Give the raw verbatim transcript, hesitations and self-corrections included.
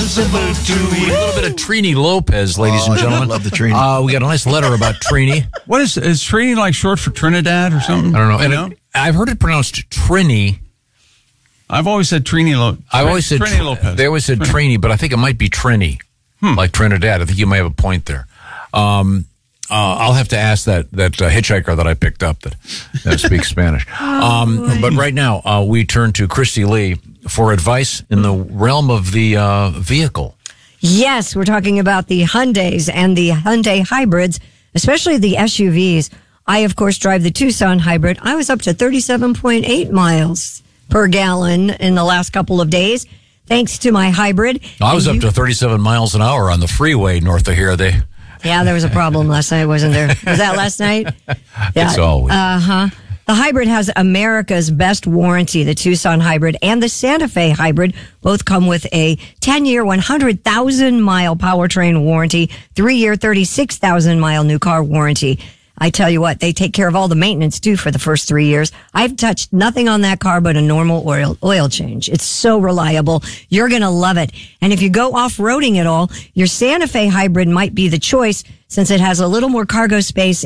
salute to you. A little bit of Trini Lopez, ladies Oh, and gentlemen. I love the Trini. Uh, we got a nice letter about Trini. What is is Trini like short for Trinidad or something? I don't know. You And know? it, I've heard it pronounced Trini. I've always said Trini Lopez. I've always said Trini Tr- Lopez. They always said Trini, but I think it might be Trini, Hmm. like Trinidad. I think you may have a point there. Um, uh, I'll have to ask that that uh, hitchhiker that I picked up that, that speaks Spanish. Um, but right now, uh, we turn to Christy Lee for advice in the realm of the uh, vehicle. Yes, we're talking about the Hyundais and the Hyundai hybrids, especially the S U Vs. I, of course, drive the Tucson hybrid. I was up to thirty-seven point eight miles per gallon in the last couple of days, thanks to my hybrid. I was And up you- to thirty-seven miles an hour on the freeway north of here. They Yeah, there was a problem last night, wasn't there? Was that last night? Yeah. It's always. Uh-huh. The hybrid has America's best warranty. The Tucson hybrid and the Santa Fe hybrid both come with a ten-year, one hundred thousand mile powertrain warranty, three-year, thirty-six thousand mile new car warranty. I tell you what, they take care of all the maintenance too for the first three years. I've touched nothing on that car but a normal oil oil change. It's so reliable. You're going to love it. And if you go off-roading at all, your Santa Fe hybrid might be the choice since it has a little more cargo space